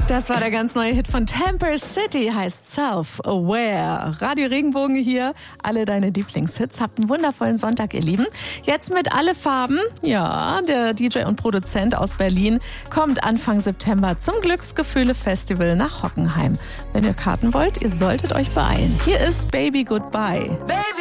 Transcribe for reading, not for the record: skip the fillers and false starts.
Das war der ganz neue Hit von Temper City, heißt Self-Aware. Radio Regenbogen hier, alle deine Lieblingshits. Habt einen wundervollen Sonntag, ihr Lieben. Jetzt mit Alle Farben. Ja, der DJ und Produzent aus Berlin kommt Anfang September zum Glücksgefühle-Festival nach Hockenheim. Wenn ihr Karten wollt, ihr solltet euch beeilen. Hier ist Baby Goodbye. Baby.